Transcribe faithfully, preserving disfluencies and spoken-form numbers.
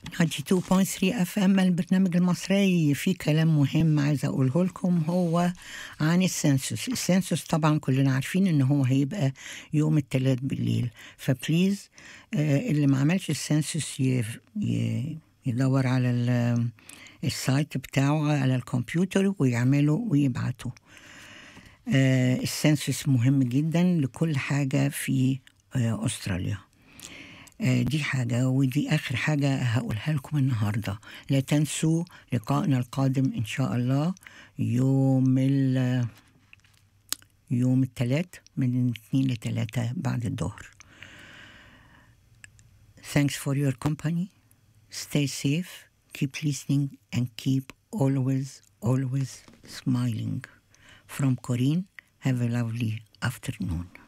اتنين فاصلة ثلاثة اف ام البرنامج المصري. في كلام مهم عايزه اقوله لكم، هو عن السنسوس. السنسوس طبعا كلنا عارفين ان هو هيبقى يوم الثلاث بالليل، فبليز آه اللي ما عملش السنسوس يدور على السايت بتاعه على الكمبيوتر ويعمله ويبعته. آه السنسوس مهم جدا لكل حاجه في آه أستراليا. دي حاجة، ودي آخر حاجة هقولها لكم النهاردة. لا تنسوا لقائنا القادم إن شاء الله يوم ال يوم الثلاث من اثنين لثلاثة بعد الظهر. Thanks for your company. Stay safe. Keep listening and keep always, always smiling. From Corinne, have a lovely afternoon.